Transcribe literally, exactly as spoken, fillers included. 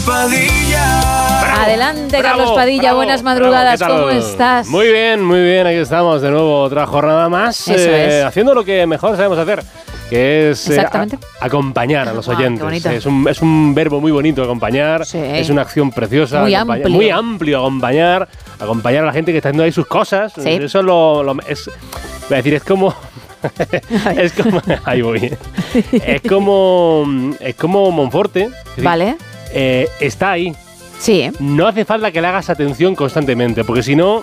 Padilla. Adelante, Bravo, Carlos Padilla, bravo, buenas bravo, madrugadas, ¿qué tal? ¿cómo estás? Muy bien, muy bien, aquí estamos de nuevo, otra jornada más, Eso eh, es. haciendo lo que mejor sabemos hacer, que es eh, Exactamente. a- acompañar a los Ah, qué oyentes. bonito. Es un, es un verbo muy bonito, acompañar, Sí. es una acción preciosa. Muy acompañar- amplio. Muy amplio, acompañar, acompañar a la gente que está haciendo ahí sus cosas. Sí. Eso es lo, lo- es, voy a decir, es como... es como... Ahí voy. Es como... Es como Monforte. es decir, Vale, eh, está ahí. sí. No hace falta que le hagas atención constantemente, porque si no,